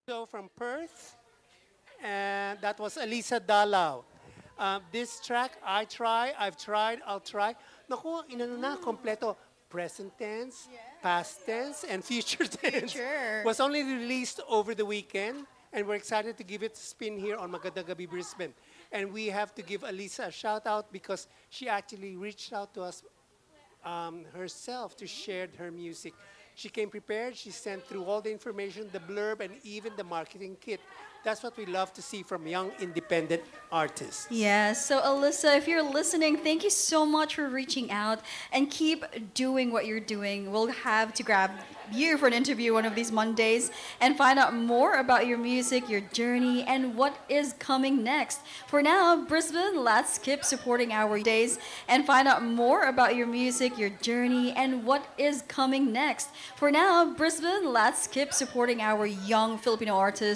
So from Perth, and that was Elisa Dalao. This track, I've tried, I'll try. Naku, inano na, kompleto. Present tense, past tense, and future tense. Future. Was only released over the weekend, and we're excited to give it a spin here on Magandang Gabi Brisbane. And we have to give Elisa a shout out because she actually reached out to us herself to share her music. She came prepared. She sent through all the information, the blurb, and even the marketing kit. That's what we love to see from young independent artists. Yes. So, Alyssa, if you're listening, thank you so much for reaching out and keep doing what you're doing. We'll have to grab you for an interview one of these Mondays and find out more about your music, your journey, and what is coming next. For now, Brisbane, let's keep supporting our days and find out more about your music, your journey, and what is coming next. For now, Brisbane, let's keep supporting our young Filipino artists.